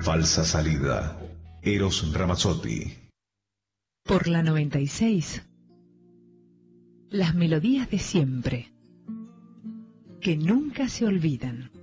Falsa salida. Eros Ramazzotti. Por la 96. Las melodías de siempre, que nunca se olvidan.